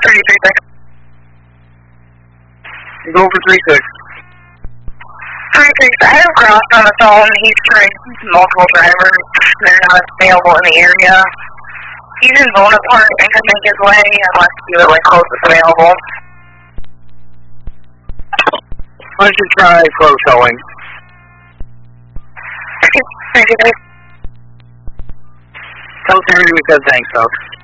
Go for 3-6. 3-6, I have Cross on the phone. He's tried multiple drivers. They're not available in the area. He's in Bonaparte and can make his way unless you are like closest available. Why don't you try slow showing? Thank you. Tell Terry we said thanks, folks.